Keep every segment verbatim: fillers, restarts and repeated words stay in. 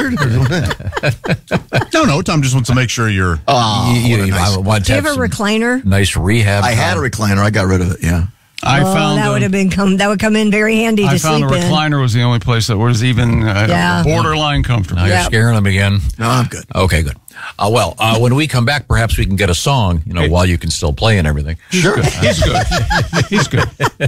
no, no. Tom just wants to make sure you're. Oh, you, you, nice. I want Do to you have a recliner? Nice rehab. I had a recliner. I got rid of it. Yeah. I oh, found that a, would have been come. That would come in very handy I to found sleep a recliner in. was the only place that was even uh, Yeah. borderline comfortable. Now you're Yep. scaring them again. No, I'm good. Okay, good. Uh, well, uh, when we come back, perhaps we can get a song, you know, while you can still play and everything. Sure. He's good. He's good.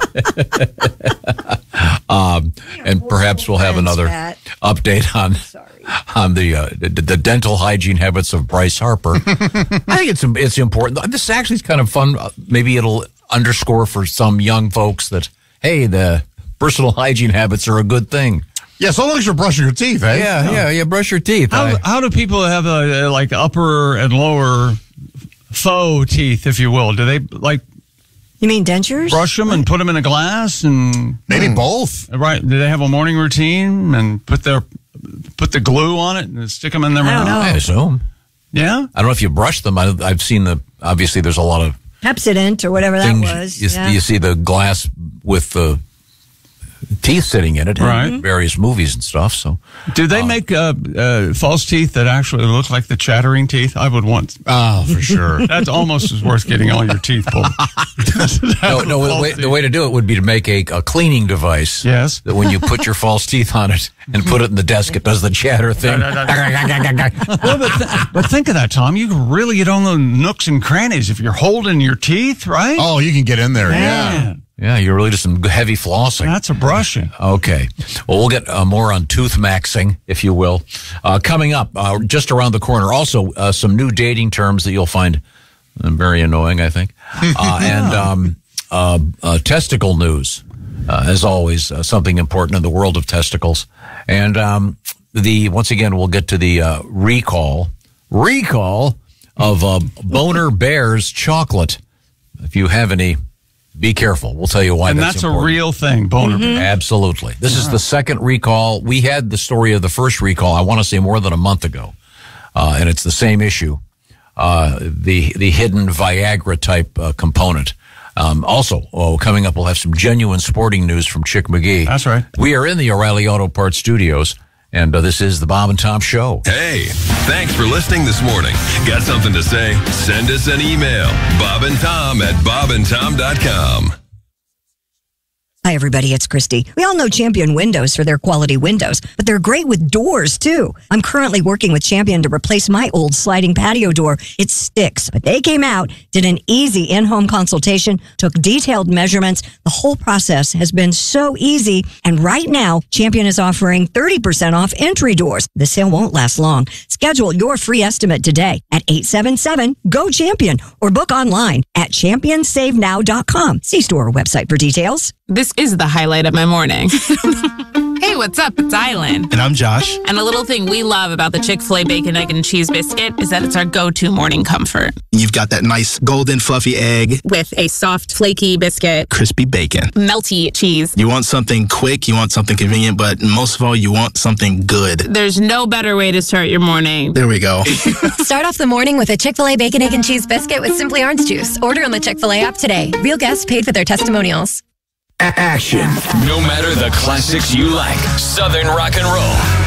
Um, and perhaps we'll have another Pat. update on Sorry. on the, uh, the the dental hygiene habits of Bryce Harper. I think it's it's important. This actually is kind of fun. Uh, Maybe it'll underscore for some young folks that, hey, the personal hygiene habits are a good thing. Yeah, so long as you're brushing your teeth, eh? Yeah, yeah, yeah. Brush your teeth. How, I- how do people have uh, like upper and lower faux teeth, if you will? Do they like You mean dentures? brush them and put them in a glass and Maybe both. right? Do they have a morning routine and put their put the glue on it and stick them in their I don't mouth? know. I assume. Yeah. I don't know if you brush them. I, I've seen the. Obviously, there's a lot of Pepsodent or whatever that things. was. You, yeah. you see the glass with the teeth sitting in it, in Right. various movies and stuff. So, Do they make uh, uh, false teeth that actually look like the chattering teeth? I would want. Oh, for sure. That's almost as worth getting all your teeth pulled. no, no. The way, the way to do it would be to make a, a cleaning device. Yes. That when you put your false teeth on it and put it in the desk, it does the chatter thing. Well, but, th- but think of that, Tom. You can really get on the nooks and crannies if you're holding your teeth, right? Oh, you can get in there, yeah. Man, Yeah, you really do some heavy flossing. that's a brushing. Okay. Well, we'll get uh, more on tooth maxing, if you will. Uh, coming up, uh, just around the corner, also uh, some new dating terms that you'll find uh, very annoying, I think. Uh, and um, uh, uh, testicle news, uh, as always, uh, something important in the world of testicles. And um, the once again, we'll get to the uh, recall, recall of uh, Boner Bears chocolate. If you have any, be careful. We'll tell you why And that's, that's a important. real thing, boner. Absolutely. This is the second recall. We had the story of the first recall, I want to say more than a month ago. Uh, and it's the same issue. Uh, the, the hidden Viagra type uh, component. Um, also, oh, coming up, we'll have some genuine sporting news from Chick McGee. That's right. We are in the O'Reilly Auto Parts studios, and uh, this is the Bob and Tom Show. Hey, thanks for listening this morning. Got something to say? Send us an email. Bob and Tom at bob and tom dot com. Hi, everybody. It's Christy. We all know Champion Windows for their quality windows, but they're great with doors, too. I'm currently working with Champion to replace my old sliding patio door. It sticks, but they came out, did an easy in-home consultation, took detailed measurements. The whole process has been so easy. And right now, Champion is offering thirty percent off entry doors. The sale won't last long. Schedule your free estimate today at eight seven seven, G O CHAMPION or book online at champion save now dot com. See store website for details. This is the highlight of my morning. Hey, what's up? It's Island. And I'm Josh. And a little thing we love about the Chick-fil-A Bacon, Egg, and Cheese Biscuit is that it's our go-to morning comfort. You've got that nice golden fluffy egg, With a soft, flaky biscuit, crispy bacon. melty cheese. You want something quick, you want something convenient, but most of all, you want something good. There's no better way to start your morning. There we go. Start off the morning with a Chick-fil-A Bacon, Egg, and Cheese Biscuit with Simply Orange Juice. Order on the Chick-fil-A app today. Real guests paid for their testimonials. Action. No matter the classics you like, Southern rock and roll.